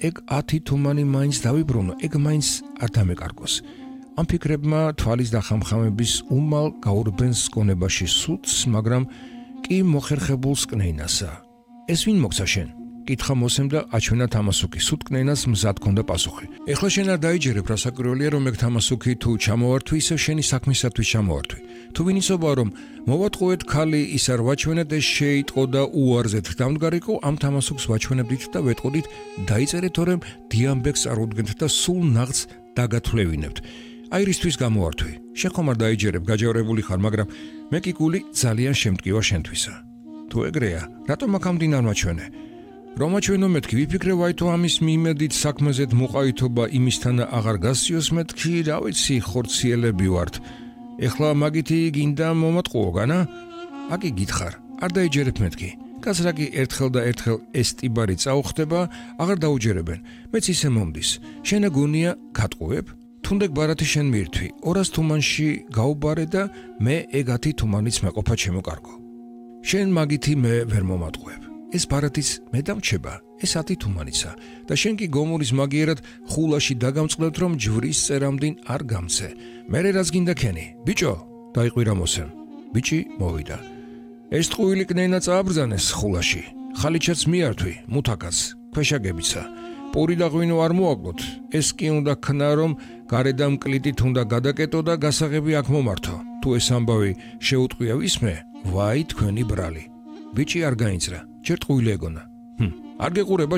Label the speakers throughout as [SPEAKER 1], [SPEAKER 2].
[SPEAKER 1] ეგ 10 თუმანი მაინც დავიბრუნო, ეგ მაინც არ დამეკარგოს. ამ ფიქრებმა თვალის დახამხამების უმალ გაურბენს გონებაში სულს, მაგრამ კი მოხერხებულს კნეინასა. ეს ვინ მოგცა შენ? კითხა მოსემ და აჩვენა თამასუკი. სულ კნეინას მზად ქონდა პასუხი. ეხლა შენ არ დაიჯერებ, რასაკვირველია, რომ ეგ თამასუკი თუ ჩამოვართვი, ისევ შენი საქმისათვის ჩამოვართვი. თუ ვინიცობაა, რომ მოვატყუეთ ქალი, ის არ ვაჩვენეთ, ეს შეიტყო და უარზეთ დამდგარიყო, ამ თამასუკს ვაჩვენებდით და ვეტყოდით, დაიწერეთ, თორემ დიამბეკს არ უდგენთ და სულ ნაღს დაგათვლევინებთ. აი რისთვის გამოვართვი. შენ ხომ არ დაიჯერებ, გაჯავრებული ხარ, მაგრამ მე კი გული ძალიან შემტკივა შენთვისა. თუ ეგრეა, რატომ აქ ამდინ არ მაჩვენე? რომ აჩვენო მეთქი, ვიფიქრე ვაითო ამის მიმედით საქმეზეთ მოყავითობა იმისთან აღარ გასიოს მეთქი, რა ვიცი, ხორციელები ვართ. ეხლა მაგითი გინდა მომატყუო განა? აკი გითხარ, არ დაიჯერებ მეთქი. კაცრა კი ერთხელ და ერთხელ ეს ტიბარი წაუხდება, აღარ დაუჯერებენ. მეც ისე მომდის. შენ გონია გატყუებ? თუნდაც ბარათი შენ მირთვი, 200 თუმანში გაუბარე და მე ეგ 10 თუმანიც მეყოფა ჩემოკარგო. შენ მაგითი მე ვერ მომატყუებ. ეს ბარათიც მე დამჩება, ეს 10 თუმანიცა და შენ კი გომურის მაგიერად ხულაში დაგამწყლებთ, რომ ჯვრის წერამდინ არ გამცე. მერე რაც გინდა ქენი, ბიჭო, დაიყვირა მოსემ. ბიჭი მოვიდა. ეს ტყუილი კნეინა წააბრძანეს ხულაში. ხალიჩაც მიართვი, მუთაკაც, ქვეშაგებიცა. პური და ღვინო არ მოაკლოთ. ეს კი უნდა ქნა, რომ გარედან მკლიდით უნდა გადაკეტო და გასაღები აქ მომართო. თუ ეს ამბავი შეუტყვია ვისმე, ვაი თქვენი ბრალი. ბიჭი არ გაინცრა. ჯერ ტყუილი ეგონა. არ გეყურება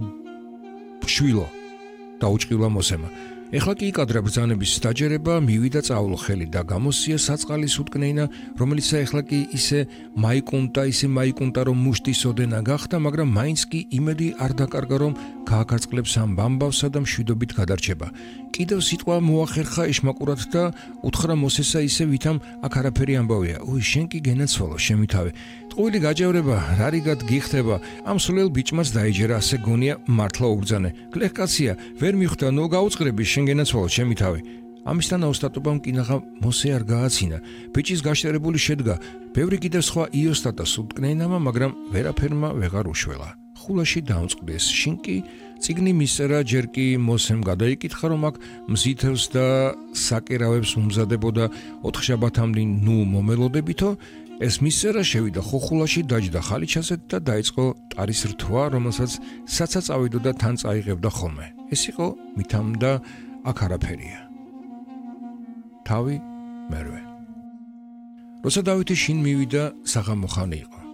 [SPEAKER 1] შვილო. დაუჭყილა მოსემა. ეხლა კი იკადრა ბრძანების დაჯერება, მივიდა წაავლო ხელი და გამოსია საწყალის უტკნეინა, რომელიც ეხლა კი ისე მაიკუნტა, რომ მუშტის ოდენა გახდა, მაგრამ მაინც კი იმედი არ დაკარგა, რომ გააკარწყლებს ამ ამბავსა და მშვიდობით გადარჩება. კიდევ სიტყვა მოახერხა ეშმაკურად და უთხრა მოსესა ისე, ვითამ აქ არაფერი ამბავია. უი, შენ კი გენაცვალო, შემითავე. ტყუილი გაჯევრება, რარიგად გიხდება, ამ სულელ ბიჭმაც დაიჯერა, ასე გონია მართლა უბრძანე. გლეხკაცია, ვერ მიხვდა, ნუ გაუწყრები, შენ გენაცვალო, შემითავე. ამისთან აუსტატობამ კინაღა მოსე არ გააცინა. ბიჭის გაშტერებული შედგა, ბევრი კიდევ სხვა იოსტატას უტკნეინამა, მაგრამ ვერაფერმა ვეღარ უშველა. ხულაში დაუწყდეს, შინ კი წიგნი მისწერა, ჯერ კი მოსემ გადაიკითხა, რომ აქ მზითევს და საკერავებს უმზადებოდა 4 შაბათამდე ნუ მომელოდებითო, ეს მისწერა შევიდა ხოხულაში, დაჯდა ხალიჩასეთ და დაიწყო ტარის რთვა, რომელსაც საცა წავიდო და თან წაიღებდა ხოლმე. ეს იყო მითამ და აქ არაფერია. თავი მერვე. როცა დავითი შინ მივიდა, საღამო ხანი იყო.